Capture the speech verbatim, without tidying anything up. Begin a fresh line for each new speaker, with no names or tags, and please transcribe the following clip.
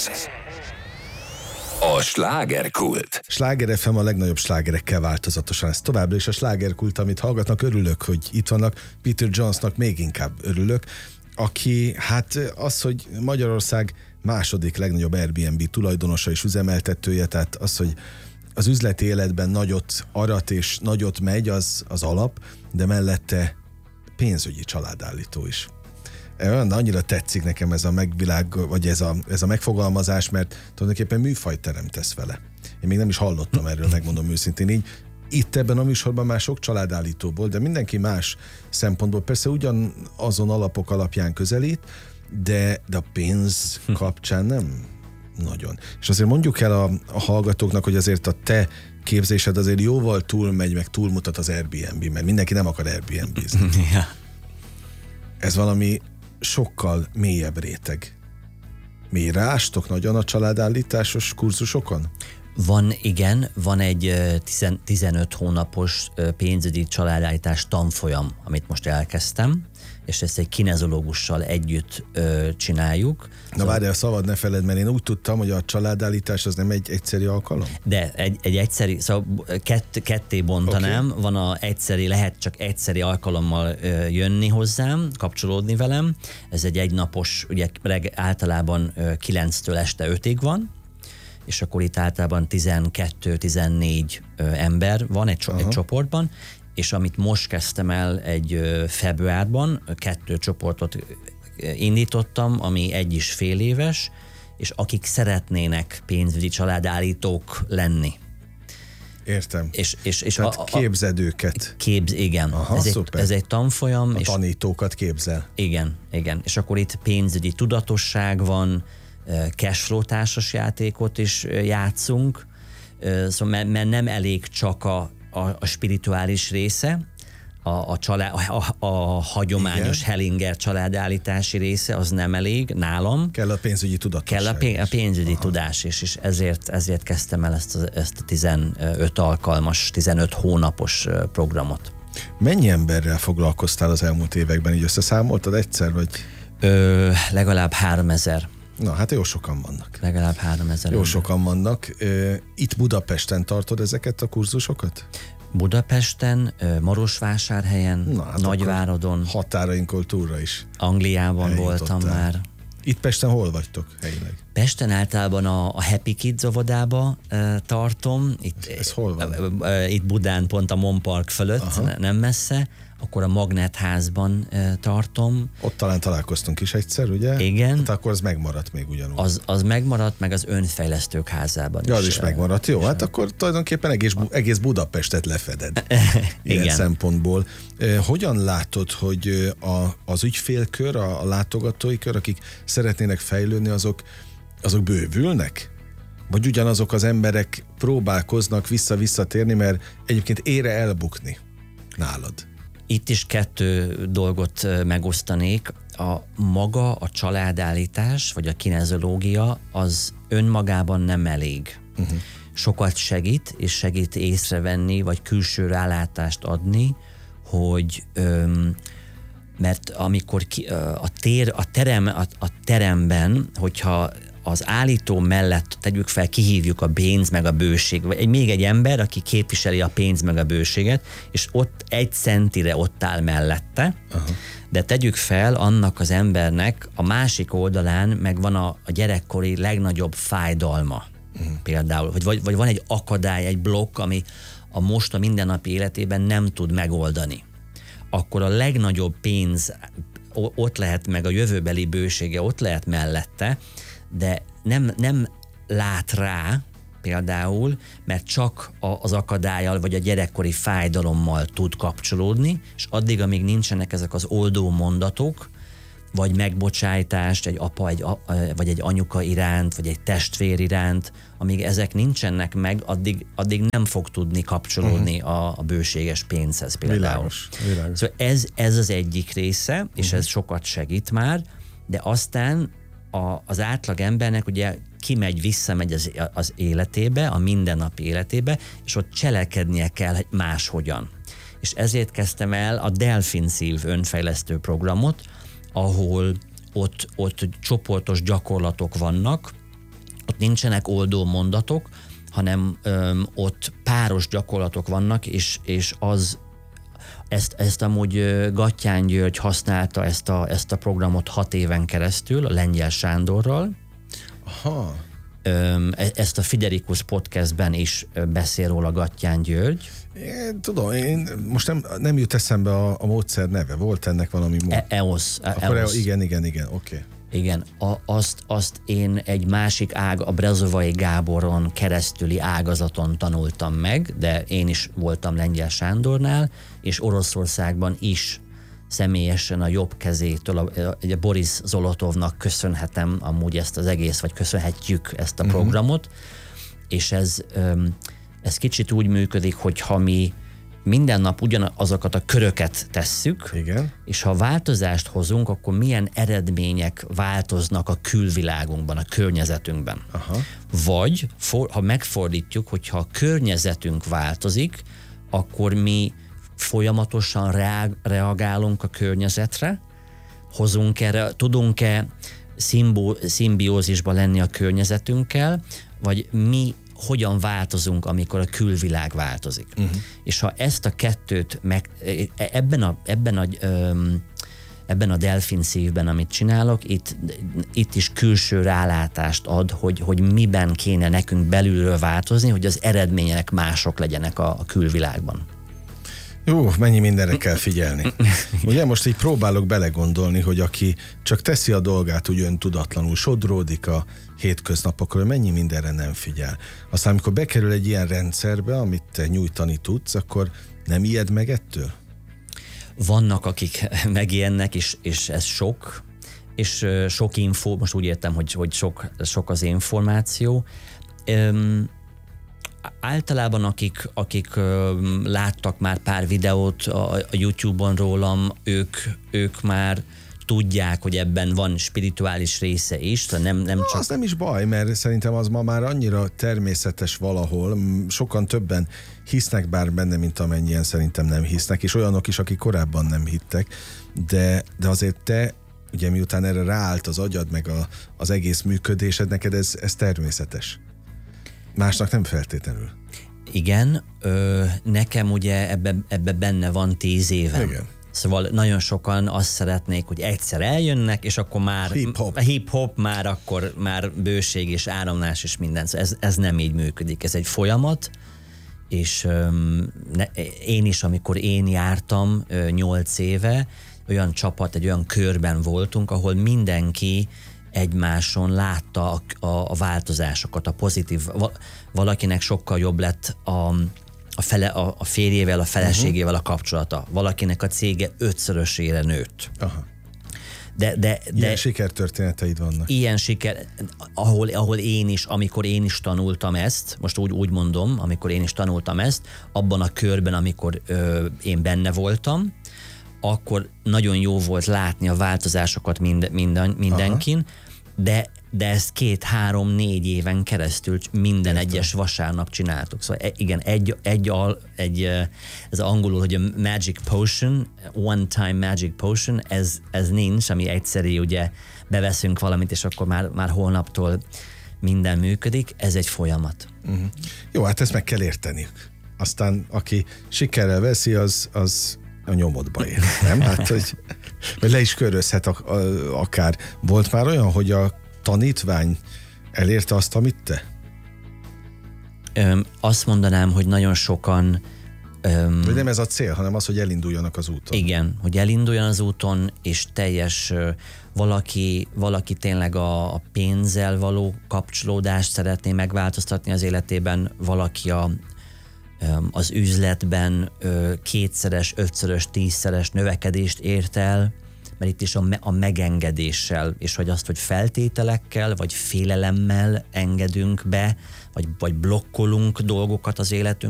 A slágerkult.
Sláger ef em a legnagyobb slágerekkel változatosan. Ez továbbra is a slágerkult, amit hallgatnak. Örülök, hogy itt vannak. Peter Jonesnak még inkább örülök, aki, hát az, hogy Magyarország második legnagyobb Airbnb tulajdonosa és üzemeltetője, tehát az, hogy az üzleti életben nagyot arat és nagyot megy, az, az alap, de mellette pénzügyi családállító is. Olyan annyira tetszik nekem ez a megvilág, vagy ez a, ez a megfogalmazás, mert tulajdonképpen műfajt teremtesz vele. Én még nem is hallottam erről, megmondom őszintén így. Itt ebben a műsorban már sok családállítóból, de mindenki más szempontból persze ugyan azon alapok alapján közelít, de, de a pénz kapcsán nem nagyon. És azért mondjuk el a, a hallgatóknak, hogy azért a te képzésed azért jóval túlmegy, meg túlmutat az Airbnb, mert mindenki nem akar Airbnb-zni.
Ja.
Ez valami sokkal mélyebb réteg. Mélyre ástok nagyon a családállításos kurzusokon?
Van, igen, van egy tizenöt hónapos pénzügyi családállítás tanfolyam, amit most elkezdtem, és ezt egy kinezológussal együtt ö, csináljuk.
Na várjál, szabad ne feled, mert én úgy tudtam, hogy a családállítás az nem egy egyszeri alkalom?
De egy, egy egyszeri, szóval kett, ketté bontanám, okay. Van a egyszeri, lehet csak egyszeri alkalommal ö, jönni hozzám, kapcsolódni velem. Ez egy egynapos, ugye általában kilenctől este ötig van, és akkor itt általában tizenkettő-tizennégy ember van egy, egy csoportban, és amit most kezdtem el egy februárban, kettő csoportot indítottam, ami egy is fél éves, és akik szeretnének pénzügyi családállítók lenni.
Értem.
És, és, és
Tehát
a, a,
képzed őket.
Képz, igen.
Aha,
ez, egy, ez egy tanfolyam.
A
és
tanítókat képzel.
Igen, igen. És akkor itt pénzügyi tudatosság van, cashflow társasjátékot is játszunk, szóval mert nem elég csak a A, a spirituális része, a, a, család, a, a hagyományos igen. Hellinger családállítási része, az nem elég nálam.
Kell a pénzügyi tudatosság.
Kell a, pé, a pénzügyi Aha. tudás is, és ezért, ezért kezdtem el ezt a, ezt a tizenöt alkalmas, tizenöt hónapos programot.
Mennyi emberrel foglalkoztál az elmúlt években, így összeszámoltad egyszer, vagy?
Ö, legalább háromezer.
Na, hát jó sokan vannak.
Legalább háromezer.
Jó sokan vannak. Itt Budapesten tartod ezeket a kurzusokat?
Budapesten, Marosvásárhelyen, Na, hát Nagyváradon.
Határainkon túlra is.
Angliában voltam már.
Itt Pesten hol vagytok helyileg?
Pesten általában a, a Happy Kids óvodába e, tartom. Itt,
Ez hol van?
E, e, itt Budán, pont a Mon Park fölött, Aha. nem messze. Akkor a Magnetházban e, tartom.
Ott talán találkoztunk is egyszer, ugye?
Igen.
Hát akkor az megmaradt még ugyanúgy.
Az, az megmaradt, meg az önfejlesztők házában
ja,
is.
Az is megmaradt. Jó, hát akkor tulajdonképpen egész, egész Budapestet lefeded. Ilyen Igen. szempontból. Hogyan látod, hogy a, az ügyfélkör, a, a látogatói kör, akik szeretnének fejlődni, azok, azok bővülnek? Vagy ugyanazok az emberek próbálkoznak vissza-visszatérni, mert egyébként ére elbukni nálad?
Itt is kettő dolgot megosztanék. A maga, a családállítás, vagy a kinezológia, az önmagában nem elég. Uh-huh. Sokat segít, és segít észrevenni, vagy külső rálátást adni, hogy öm, mert amikor ki, a, tér, a, terem, a, a teremben, hogyha az állító mellett tegyük fel, kihívjuk a pénz meg a bőség, vagy egy, még egy ember, aki képviseli a pénz meg a bőséget, és ott egy centire ott áll mellette, Aha. de tegyük fel annak az embernek a másik oldalán meg van a, a gyerekkori legnagyobb fájdalma. Uh-huh. Például, vagy, vagy, vagy van egy akadály, egy blokk, ami a most a mindennapi életében nem tud megoldani. Akkor a legnagyobb pénz ott lehet, meg a jövőbeli bősége ott lehet mellette, de nem, nem lát rá például, mert csak az akadállyal vagy a gyerekkori fájdalommal tud kapcsolódni, és addig, amíg nincsenek ezek az oldó mondatok, vagy megbocsájtást egy apa egy, vagy egy anyuka iránt, vagy egy testvér iránt, amíg ezek nincsenek meg, addig, addig nem fog tudni kapcsolódni uh-huh. a, a bőséges pénzhez például.
Világos, világos.
Szóval ez, ez az egyik része, és uh-huh. ez sokat segít már, de aztán a, az átlag embernek ugye kimegy, visszamegy az, az életébe, a mindennapi életébe, és ott cselekednie kell máshogyan. És ezért kezdtem el a Delfin Szív önfejlesztő programot, ahol ott, ott csoportos gyakorlatok vannak, ott nincsenek oldó mondatok, hanem öm, ott páros gyakorlatok vannak, és, és az ezt, ezt amúgy Gattyán György használta ezt a, ezt a programot hat éven keresztül, a Lengyel Sándorral.
Aha.
Öm, ezt a Fiderikus podcastben is beszél róla Gattyán György.
Én tudom, én most nem, nem jut eszembe a, a módszer neve. Volt ennek valami módszer?
E- EOS.
Akkor
EOS.
igen, igen, igen, oké. Okay.
Igen, a, azt, azt én egy másik ág, a Brezovai Gáboron keresztüli ágazaton tanultam meg, de én is voltam Lengyel Sándornál, és Oroszországban is személyesen a jobb kezétől, a, a Boris Zolotovnak köszönhetem amúgy ezt az egész, vagy köszönhetjük ezt a uh-huh. programot, és ez, ez kicsit úgy működik, hogy ha mi minden nap ugyanazokat a köröket tesszük,
igen.
és ha változást hozunk, akkor milyen eredmények változnak a külvilágunkban, a környezetünkben.
Aha.
Vagy for, ha megfordítjuk, hogyha a környezetünk változik, akkor mi folyamatosan reag, reagálunk a környezetre, hozunk erre, tudunk-e szimbó, szimbiózisba lenni a környezetünkkel, vagy mi hogyan változunk, amikor a külvilág változik. Uh-huh. És ha ezt a kettőt meg, ebben a, ebben a, ebben a delfin szívben, amit csinálok, itt, itt is külső rálátást ad, hogy, hogy miben kéne nekünk belülről változni, hogy az eredmények mások legyenek a, a külvilágban.
Jó, mennyi mindenre kell figyelni. Ugye most így próbálok belegondolni, hogy aki csak teszi a dolgát úgy öntudatlanul, sodródik a hétköznapokról, mennyi mindenre nem figyel. Aztán amikor bekerül egy ilyen rendszerbe, amit te nyújtani tudsz, akkor nem ijed meg ettől?
Vannak, akik megijednek, és, és ez sok, és sok info, most úgy értem, hogy, hogy sok, sok az információ. Üm, Általában akik, akik uh, láttak már pár videót a, a YouTube-on rólam, ők, ők már tudják, hogy ebben van spirituális része is, tehát nem, nem csak...
Az nem is baj, mert szerintem az ma már annyira természetes valahol, sokan többen hisznek bár benne, mint amennyien szerintem nem hisznek, és olyanok is, akik korábban nem hittek, de, de azért te, ugye miután erre ráállt az agyad, meg a, az egész működésed, neked ez, ez természetes. Másnak nem feltétlenül.
Igen, ö, nekem ugye ebbe, ebbe benne van tíz évem.
Igen.
Szóval nagyon sokan azt szeretnék, hogy egyszer eljönnek, és akkor már
hip-hop,
hip-hop már akkor már bőség és áramlás és minden. Szóval ez, ez nem így működik. Ez egy folyamat, és öm, ne, én is, amikor én jártam nyolc éve, olyan csapat, egy olyan körben voltunk, ahol mindenki egymáson látta a, a, a változásokat, a pozitív. Valakinek sokkal jobb lett a, a, fele, a, a férjével, a feleségével a kapcsolata. Valakinek a cége ötszörösére nőtt.
Aha.
De, de, de
ilyen sikertörténeteid vannak.
Ilyen siker, ahol, ahol én is, amikor én is tanultam ezt, most úgy, úgy mondom, amikor én is tanultam ezt, abban a körben, amikor ö, én benne voltam, akkor nagyon jó volt látni a változásokat mind, minden, mindenkin, de, de ezt két, három, négy éven keresztül minden Értem. egyes vasárnap csináltuk. Szóval igen, egy, egy, al, egy ez angolul, hogy a magic potion, one time magic potion, ez, ez nincs, ami egyszerű, ugye beveszünk valamit, és akkor már, már holnaptól minden működik, ez egy folyamat.
Uh-huh. Jó, hát ezt meg kell érteni. Aztán aki sikerrel veszi, az, az a nyomodba ér, nem? Hát, hogy, hogy le is körözhet a, a, akár. Volt már olyan, hogy a tanítvány elérte azt, amit te?
Öm, azt mondanám, hogy nagyon sokan... Öm,
hogy nem ez a cél, hanem az, hogy elinduljanak az úton.
Igen, hogy elinduljon az úton, és teljes valaki, valaki tényleg a, a pénzzel való kapcsolódást szeretné megváltoztatni az életében, valaki a az üzletben kétszeres, ötszörös, tízszeres növekedést ért el, mert itt is a, me- a megengedéssel, és hogy azt, hogy feltételekkel, vagy félelemmel engedünk be, vagy, vagy blokkolunk dolgokat az életünk,